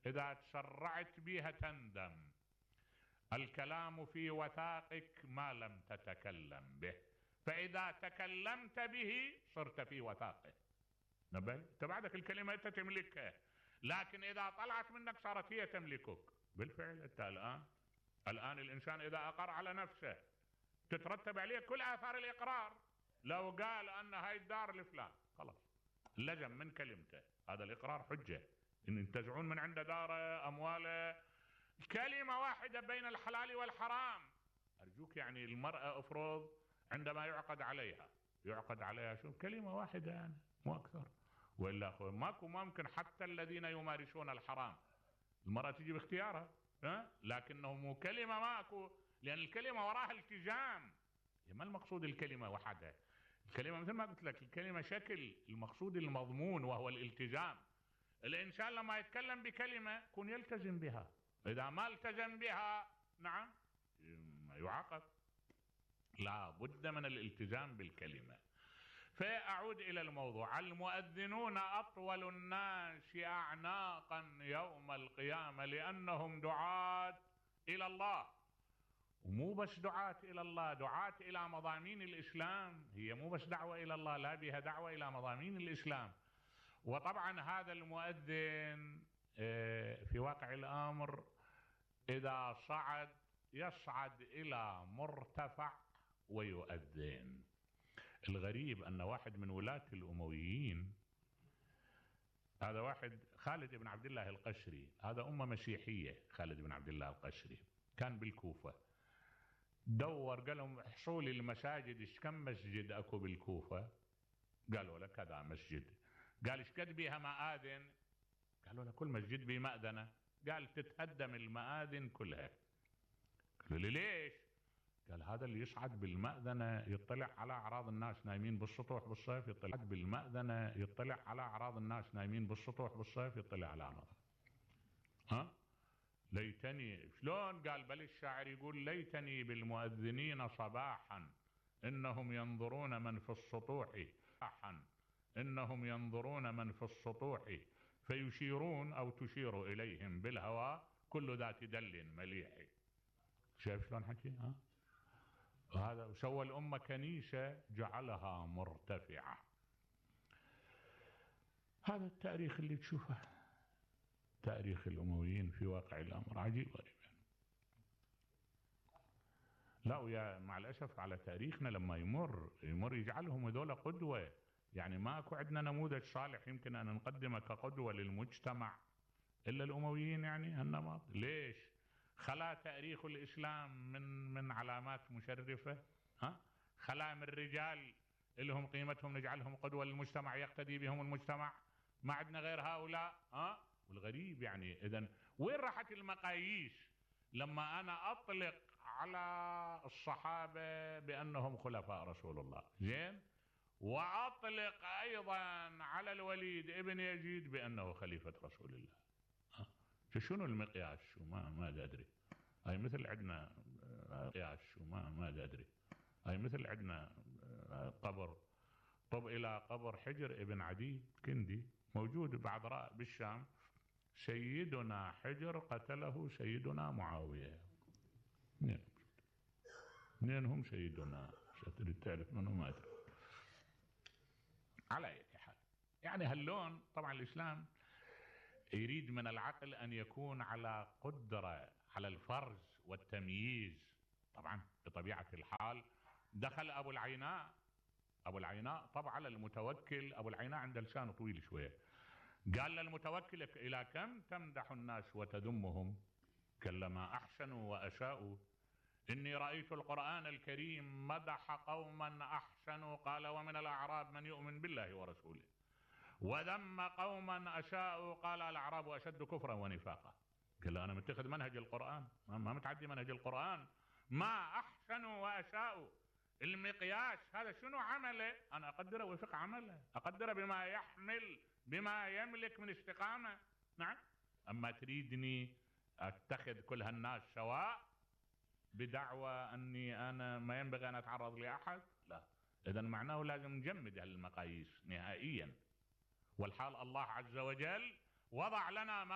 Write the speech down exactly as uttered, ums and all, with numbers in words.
إذا تسرعت بها تندم. الكلام في وثاقك ما لم تتكلم به، فإذا تكلمت به صرت في وثاقه. نبي انت بعدك الكلمة انت تملكها، لكن إذا طلعت منك صارت هي تملكك. بالفعل انت الآن الآن الإنسان إذا أقر على نفسه تترتب عليه كل آثار الإقرار. لو قال أن هاي الدار لفلان خلاص لزم من كلمته، هذا الإقرار حجة. إن ينتزعون من عنده داره أمواله. كلمة واحدة بين الحلال والحرام. أرجوك يعني المرأة أفرض عندما يعقد عليها يعقد عليها شو كلمة واحدة يعني مو أكثر، وإلا أخوة ماكو ممكن حتى الذين يمارسون الحرام المرأة تجي باختيارها، ها؟ لكنه مو كلمة ماكو، لأن الكلمة وراها التزام. ما المقصود الكلمة وحدها؟ الكلمة مثل ما قلت لك الكلمة شكل، المقصود المضمون وهو الالتزام. الإنسان لما يتكلم بكلمة يكون يلتزم بها، إذا ما التزم بها نعم يعاقب. لا بد من الالتزام بالكلمة. فأعود إلى الموضوع. المؤذنون أطول الناس أعناقا يوم القيامة لأنهم دعاة إلى الله، ومو بس دعاة إلى الله، دعاة إلى مضامين الإسلام. هي مو بس دعوة إلى الله، لا بها دعوة إلى مضامين الإسلام. وطبعا هذا المؤذن في واقع الأمر إذا صعد يصعد إلى مرتفع ويؤذن. الغريب أن واحد من ولاة الأمويين، هذا واحد خالد بن عبد الله القشري، هذا أمة مسيحية. خالد بن عبد الله القشري كان بالكوفة، دور قال لهم احصوا لي المساجد، ايش كم مسجد اكو بالكوفة؟ قالوا له كذا مسجد. قال ايش قد بيها مآذن؟ قالوا له كل مسجد به مأذنة. قال تتهدم المآذن كلها. قالوا له ليش؟ قال هذا اللي يصعد بالمأذنة يطلع على أعراض الناس نايمين بالسطوح بالصيف، يطلع بالمأذنة يطلع على أعراض الناس نايمين بالسطوح بالصيف، يطلع على أعراض. ها؟ ليتني شلون؟ قال بل الشاعر يقول ليتني بالمؤذنين صباحا إنهم ينظرون من في السطوح صباحا إنهم ينظرون من في السطوح فيشيرون أو تشير إليهم بالهوى كل ذات دل مليح. شايف شلون حكي؟ ها؟ هذا وسوى الأمة كنيسة جعلها مرتفعة. هذا التاريخ اللي تشوفه، تاريخ الأمويين في واقع الأمر عجيب غريب. لا ويا مع الأسف على تاريخنا لما يمر يمر يجعلهم هذول قدوة. يعني ما أكو عندنا نموذج صالح يمكن أن نقدمه كقدوة للمجتمع إلا الأمويين. يعني هالنمط ليش؟ خلا تاريخ الإسلام من من علامات مشرفة، ها؟ خلا من رجال اللي هم قيمتهم نجعلهم قدوة للمجتمع يقتدي بهم المجتمع. ما عندنا غير هؤلاء، ها؟ والغريب يعني إذن وين راحت المقاييس لما أنا أطلق على الصحابة بأنهم خلفاء رسول الله؟ زين، وأطلق أيضا على الوليد ابن يزيد بأنه خليفة رسول الله. شنو المقياس؟ شو ما ما أدري. هاي مثل عندنا قياس شو ما ما أدري. هاي مثل عندنا قبر طب إلى قبر حجر ابن عدي كندي موجود بعذراء بالشام. سيدنا حجر قتله سيدنا معاوية. اثنين اثنين هم سيدنا، تريد تعرف منهم ما أدري. على أي حال يعني هاللون طبعا الإسلام يريد من العقل أن يكون على قدرة على الفرز والتمييز. طبعا بطبيعة الحال دخل أبو العيناء أبو العيناء طبعا على المتوكل. أبو العيناء عنده لسان طويل شوية. قال للمتوكل إلى كم تمدح الناس وتذمهم؟ كلما أحسنوا وأساءوا. إني رأيت القرآن الكريم مدح قوما أحسنوا قال ومن الأعراب من يؤمن بالله ورسوله، وذم قوما أساءوا قال الأعراب أشد كفرا ونفاقا. قال له أنا متخذ منهج القرآن، ما متعدي منهج القرآن. ما أحسنوا وأساءوا المقياس هذا شنو عمله؟ أنا أقدره وفق عمله، أقدره بما يحمل بما يملك من استقامة. نعم. أما تريدني أتخذ كل هالناس سواء بدعوى أني أنا ما ينبغي أن أتعرض لأحد؟ لا. إذن معناه لازم نجمد هالمقاييس نهائيا. والحال الله عز وجل وضع لنا